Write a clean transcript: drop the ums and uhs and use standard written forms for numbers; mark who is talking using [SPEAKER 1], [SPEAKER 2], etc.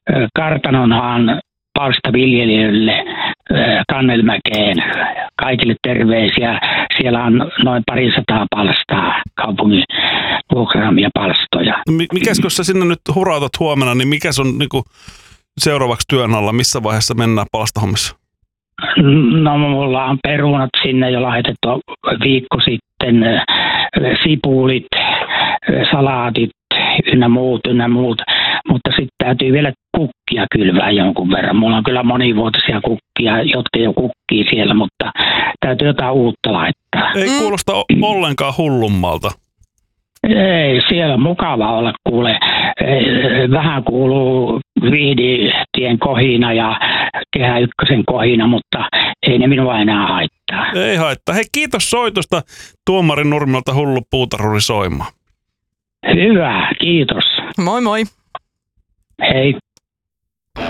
[SPEAKER 1] kartanonhan palstaviljelijöille Kannelmäkeen. Kaikille terveisiä. Siellä on noin 200 palstaa, kaupungin vuokraamia palstoja.
[SPEAKER 2] Mikäs kun sä sinne nyt hurautat huomenna, niin mikäs on niinku seuraavaksi työn alla? Missä vaiheessa mennään palstahommissa?
[SPEAKER 1] No mulla on perunat sinne jo laitettu viikko sitten, sipulit, salaatit ynnä muut. Mutta sitten täytyy vielä kukkia kylvää jonkun verran. Mulla on kyllä monivuotisia kukkia, jotka jo kukkii siellä, mutta täytyy jotain uutta laittaa.
[SPEAKER 2] Ei kuulosta ollenkaan hullummalta.
[SPEAKER 1] Ei, siellä on mukava olla, kuule. Vähän kuuluu Viihditien kohina ja Kehä Ykkösen kohina, mutta ei ne minua enää haittaa.
[SPEAKER 2] Ei haittaa. Hei, kiitos soitosta Tuomari Nurmelta hullu puutarhuri soimaan.
[SPEAKER 1] Hyvä, kiitos.
[SPEAKER 3] Moi moi.
[SPEAKER 1] Hei.